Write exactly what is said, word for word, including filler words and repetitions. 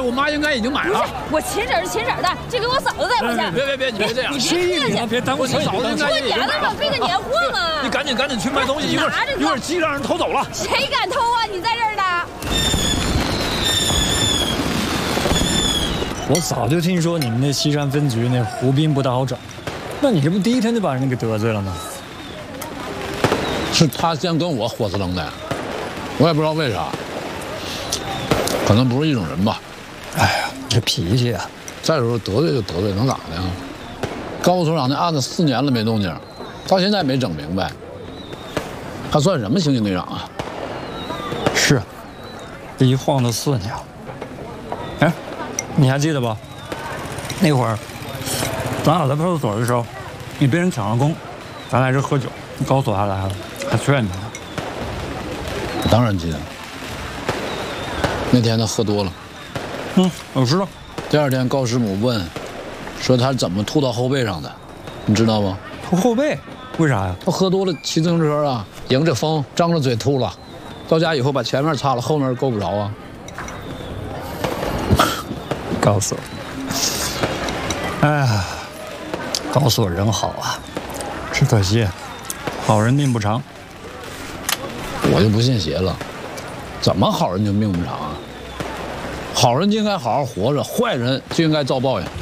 我妈应该已经买了。 我亲婶是亲婶的，这给我嫂子带回去。 别别别，你别这样， 你别客气， 别耽误我嫂子应该已经买了。 备个年货嘛。 你赶紧赶紧去卖东西，一会儿一会儿鸡让人偷走了。 谁敢偷啊？你在这儿呢。 我早就听说你们那西山分局那胡斌不大好找，那你这不第一天就把人给得罪了吗？ 是他先跟我火死楞的，我也不知道为啥，可能不是一种人吧。 哎呀，这脾气啊！ 再说得罪就得罪，能咋的呀？高所长那案子四年了没动静，到现在没整明白，他算什么刑警队长啊？ 是，这一晃都四年了。哎，你还记得吧？那会儿咱俩在派出所的时候，你被人抢了功，咱来这喝酒，高所还来了，还劝你呢。 当然记得。那天他喝多了。 嗯，我知道。 第二天高师母问，说他怎么吐到后背上的，你知道吗？ 吐后背？为啥呀？ 他喝多了骑自行车啊，迎着风张着嘴吐了，到家以后把前面擦了，后面够不着啊。 高所，哎呀，高所人好啊，只可惜好人命不长。 我就不信邪了，怎么好人就命不长啊？好人就应该好好活着，坏人就应该遭报应。